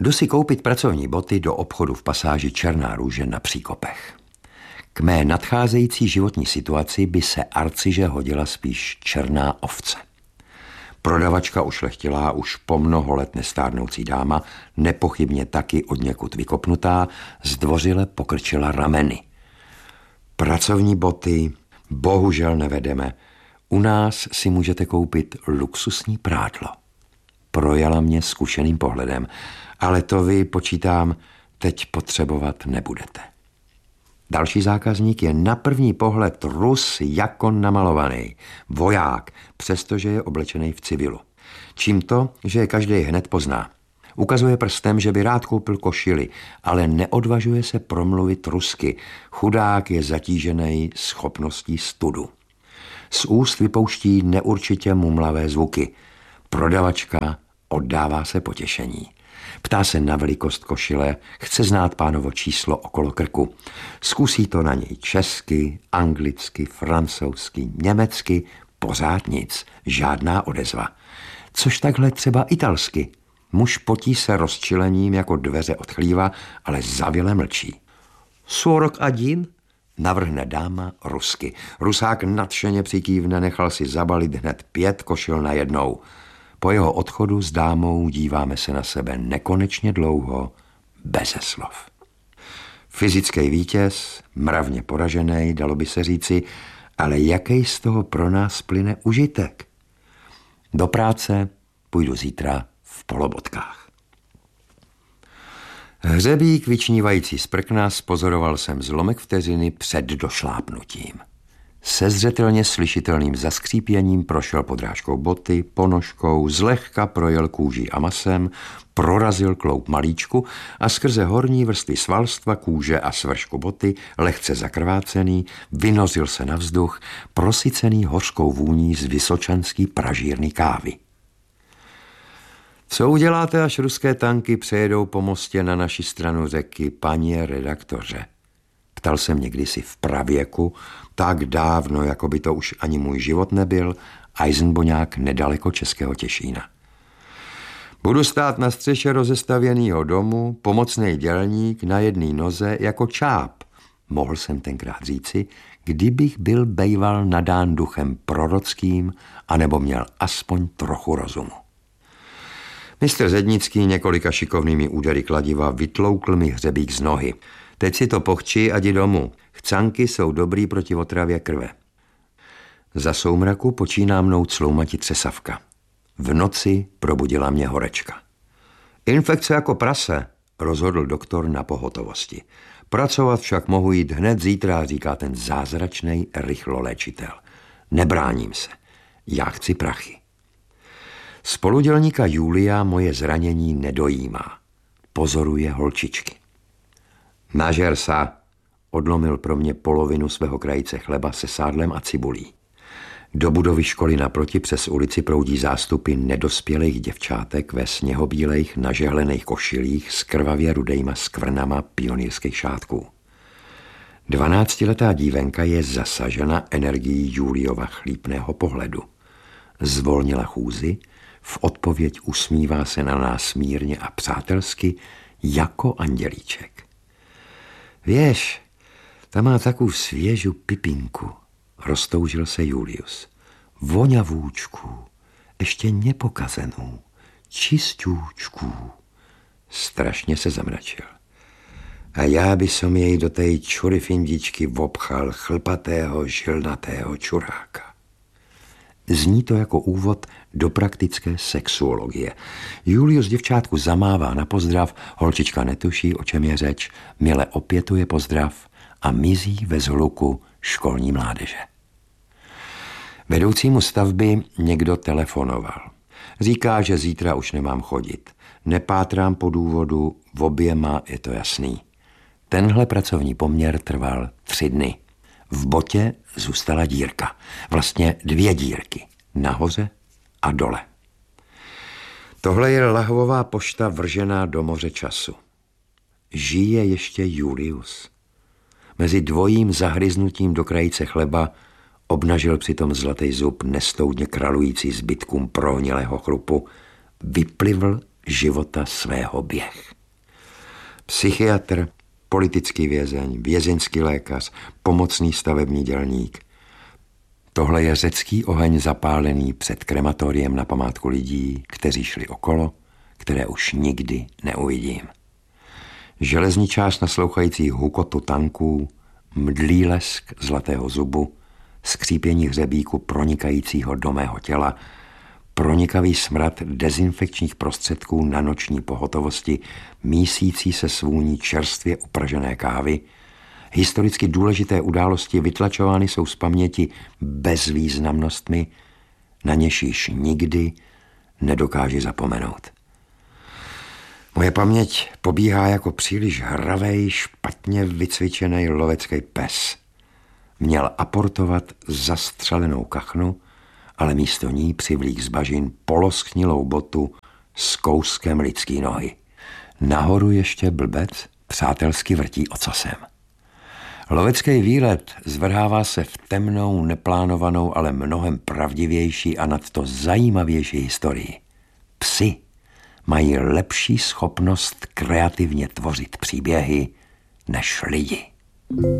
Jdu si koupit pracovní boty do obchodu v pasáži Černá růže na Příkopech. K mé nadcházející životní situaci by se arciže hodila spíš černá ovce. Prodavačka ušlechtilá, už po mnoho let nestárnoucí dáma, nepochybně taky odněkud vykopnutá, zdvořile pokrčila rameny. Pracovní boty bohužel nevedeme. U nás si můžete koupit luxusní prádlo. Projala mě zkušeným pohledem, ale to vy, počítám, teď potřebovat nebudete. Další zákazník je na první pohled Rus jako namalovaný, voják, přestože je oblečený v civilu. Čím to, že je každý hned pozná. Ukazuje prstem, že by rád koupil košili, ale neodvažuje se promluvit rusky. Chudák je zatížený schopností studu. Z úst vypouští neurčitě mumlavé zvuky. Prodavačka oddává se potěšení. Ptá se na velikost košile, chce znát pánovo číslo okolo krku. Zkusí to na něj česky, anglicky, francouzsky, německy, pořád nic, žádná odezva. Což takhle třeba italsky. Muž potí se rozčilením jako dveře od chlíva, ale zavile mlčí. 41? Navrhne dáma rusky. Rusák nadšeně přikývne, nechal si zabalit hned 5 košil najednou. Po jeho odchodu s dámou díváme se na sebe nekonečně dlouho, beze slov. Fyzický vítěz, mravně poražený, dalo by se říci, ale jaký z toho pro nás plyne užitek? Do práce půjdu zítra v polobotkách. Hřebík vyčnívající z prkna spozoroval jsem zlomek vteřiny před došlápnutím. Se zřetelně slyšitelným zaskřípěním prošel podrážkou boty, ponožkou, zlehka projel kůží a masem, prorazil kloup malíčku a skrze horní vrstvy svalstva, kůže a svršku boty, lehce zakrvácený, vynořil se na vzduch, prosycený hořkou vůní z vysočanský pražírny kávy. Co uděláte, až ruské tanky přejedou po mostě na naši stranu řeky, paně redaktoře? Ptal jsem někdysi v pravěku, tak dávno, jako by to už ani můj život nebyl, Eisenboňák nedaleko Českého Těšína. Budu stát na střeše rozestavěnýho domu, pomocnej dělník na jedné noze jako čáp. Mohl jsem tenkrát říci, kdybych byl bejval nadán duchem prorockým, anebo měl aspoň trochu rozumu. Mistr Zednický několika šikovnými údery kladiva vytloukl mi hřebík z nohy. Teď si to pochči a jdi domů. Chcanky jsou dobrý proti otravě krve. Za soumraku počíná mnou cloumati třesavka. V noci probudila mě horečka. Infekce jako prase, rozhodl doktor na pohotovosti. Pracovat však mohu jít hned zítra, říká ten zázračný rychloléčitel. Nebráním se. Já chci prachy. Spoludělníka Julia moje zranění nedojímá. Pozoruje holčičky. Nažer sa, odlomil pro mě polovinu svého krajíce chleba se sádlem a cibulí. Do budovy školy naproti přes ulici proudí zástupy nedospělých děvčátek ve sněhobílejch nažehlených košilích s krvavě rudejma skvrnama pionýrských šátků. 12letá dívenka je zasažena energií Juliova chlípného pohledu. Zvolnila chůzi, v odpověď usmívá se na nás mírně a přátelsky jako andělíček. Věš, ta má takovou svěžu pipinku, roztoužil se Julius. Voňavůčku, ještě nepokazenou, čistůčku. Strašně se zamračil. A já by som jej do tej čury findičky vopchal chlpatého, žilnatého čuráka. Zní to jako úvod do praktické sexuologie. Julius děvčátku zamává na pozdrav, holčička netuší, o čem je řeč, mile opětuje pozdrav a mizí ve zhluku školní mládeže. Vedoucímu stavby někdo telefonoval. Říká, že zítra už nemám chodit. Nepátrám po důvodu, v oběma je to jasný. Tenhle pracovní poměr trval 3 dny. V botě zůstala dírka. Vlastně 2 dírky. Nahoře a dole. Tohle je lahvová pošta vržená do moře času. Žije ještě Julius. Mezi dvojím zahryznutím do krajice chleba obnažil přitom zlatý zub nestoudně kralující zbytkům prohnilého chrupu, vyplivl života svého běh. Psychiatr, politický vězeň, vězeňský lékař, pomocný stavební dělník. Tohle je řecký oheň zapálený před krematoriem na památku lidí, kteří šli okolo, které už nikdy neuvidím. Železničář naslouchající hukotu tanků, mdlý lesk zlatého zubu, skřípění hřebíku pronikajícího do mého těla, pronikavý smrad dezinfekčních prostředků na noční pohotovosti, mísící se svůní čerstvě upražené kávy, historicky důležité události vytlačovány jsou z paměti bezvýznamnostmi, na něž již nikdy nedokáži zapomenout. Moje paměť pobíhá jako příliš hravej, špatně vycvičený lovecký pes. Měl aportovat zastřelenou kachnu, ale místo ní přivlík z bažin poloschnilou botu s kouskem lidský nohy. Nahoru ještě blbec přátelsky vrtí ocasem. Lovecký výlet zvrhává se v temnou, neplánovanou, ale mnohem pravdivější a nadto zajímavější historii. Psi mají lepší schopnost kreativně tvořit příběhy než lidi.